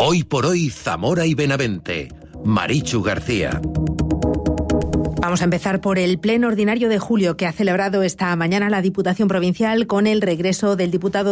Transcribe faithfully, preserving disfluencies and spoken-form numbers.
Hoy por hoy, Zamora y Benavente. Marichu García. Vamos a empezar por el pleno ordinario de julio que ha celebrado esta mañana la Diputación Provincial con el regreso del diputado